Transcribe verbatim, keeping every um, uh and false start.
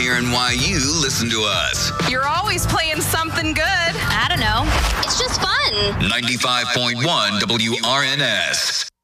hearing why you listen to us. You're always playing something good. I don't know. It's just fun. ninety-five point one W R N S.